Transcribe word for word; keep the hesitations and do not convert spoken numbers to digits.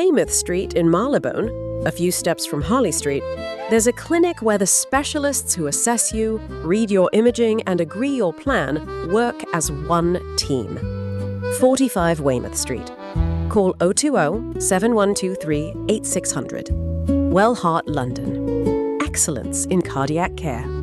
Weymouth Street in Marylebone, a few steps from Harley Street, there's a clinic where the specialists who assess you, read your imaging, and agree your plan work as one team. forty-five Weymouth Street. Call oh two oh, seven one two three, eight six zero zero. Wellheart London. Excellence in cardiac care.